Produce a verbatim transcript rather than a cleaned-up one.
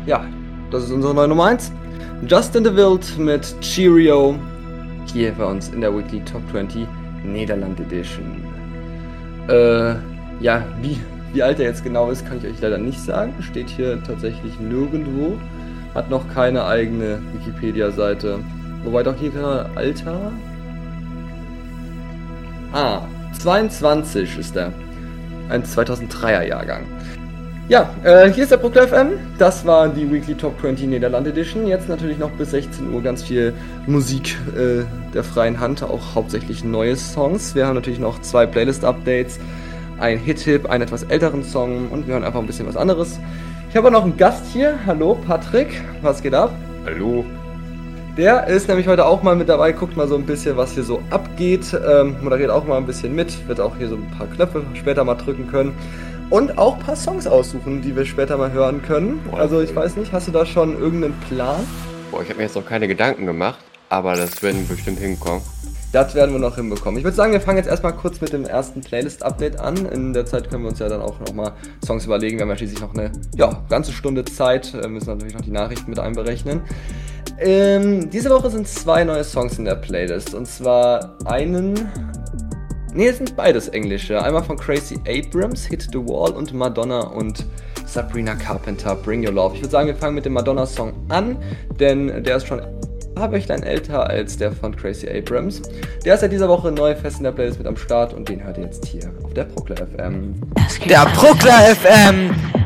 ja, das ist unsere neue Nummer eins. Justin DeWild mit Cheerio. Hier bei uns in der Weekly Top zwanzig Nederland Edition. Äh, ja, wie, wie alt er jetzt genau ist, kann ich euch leider nicht sagen. Steht hier tatsächlich nirgendwo. Hat noch keine eigene Wikipedia-Seite. Wobei doch hier kein Alter. Ah, zweiundzwanzig ist er. Ein zweitausenddreier Jahrgang. Ja, äh, hier ist der Proclaim F M. Das war die Weekly Top zwanzig Nederland Edition. Jetzt natürlich noch bis sechzehn Uhr ganz viel Musik äh, der freien Hand, auch hauptsächlich neue Songs. Wir haben natürlich noch zwei Playlist-Updates, ein Hit-Tip, einen etwas älteren Song und wir hören einfach ein bisschen was anderes. Ich habe auch noch einen Gast hier. Hallo, Patrick. Was geht ab? Hallo. Der ist nämlich heute auch mal mit dabei, guckt mal so ein bisschen, was hier so abgeht, ähm, moderiert auch mal ein bisschen mit, wird auch hier so ein paar Knöpfe später mal drücken können. Und auch ein paar Songs aussuchen, die wir später mal hören können. Also ich weiß nicht, hast du da schon irgendeinen Plan? Boah, ich habe mir jetzt noch keine Gedanken gemacht, aber das werden bestimmt hinkommen. Das werden wir noch hinbekommen. Ich würde sagen, wir fangen jetzt erstmal kurz mit dem ersten Playlist-Update an. In der Zeit können wir uns ja dann auch nochmal Songs überlegen. Wir haben ja schließlich noch eine ja, ganze Stunde Zeit. Wir müssen natürlich noch die Nachrichten mit einberechnen. Ähm, diese Woche sind zwei neue Songs in der Playlist. Und zwar einen... Ne, es sind beides englische. Einmal von Crazy Abrams, Hit the Wall, und Madonna und Sabrina Carpenter, Bring Your Love. Ich würde sagen, wir fangen mit dem Madonna-Song an, denn der ist schon ein paar Wöchlein älter als der von Crazy Abrams. Der ist seit dieser Woche neu fest in der Playlist mit am Start und den hört ihr jetzt hier auf der Proclaim F M. Der Proclaim F M!